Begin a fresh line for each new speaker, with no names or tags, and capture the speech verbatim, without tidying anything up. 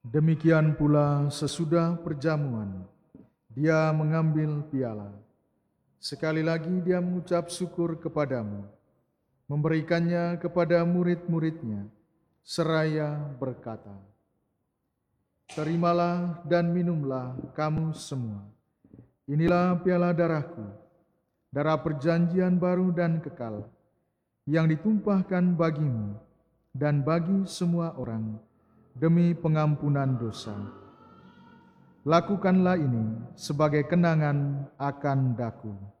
Demikian pula sesudah perjamuan, dia mengambil piala. Sekali lagi dia mengucap syukur kepadamu, memberikannya kepada murid-muridnya, seraya berkata, "Terimalah dan minumlah kamu semua. Inilah piala darahku, darah perjanjian baru dan kekal, yang ditumpahkan bagimu dan bagi semua orang demi pengampunan dosa. Lakukanlah ini sebagai kenangan akan daku."